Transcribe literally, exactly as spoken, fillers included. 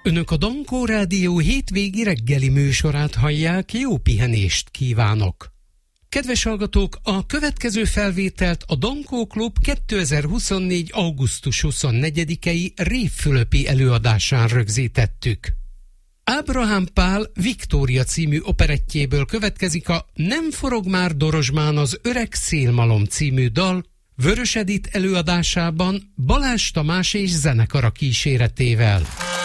Önök a Dankó Rádió hétvégi reggeli műsorát hallják, jó pihenést kívánok! Kedves hallgatók, a következő felvételt a Dankó Klub kétezer-huszonnégy. augusztus huszonnegyedikei Révfülöpi előadásán rögzítettük. Ábrahám Pál Viktória című operettjéből következik a Nem forog már Dorozsmán az öreg szélmalom című dal, Vörös Edit előadásában Balázs Tamás és zenekara kíséretével.